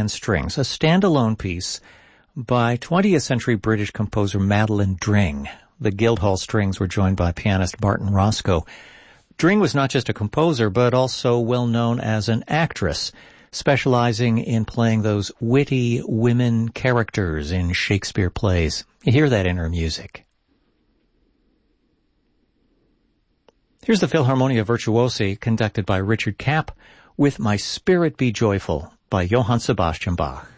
and Strings, a standalone piece by 20th century British composer Madeleine Dring. The Guildhall Strings were joined by pianist Martin Roscoe. Dring was not just a composer, but also well known as an actress, specializing in playing those witty women characters in Shakespeare plays. You hear that in her music. Here's the Philharmonia Virtuosi, conducted by Richard Kapp, with My Spirit Be Joyful by Johann Sebastian Bach.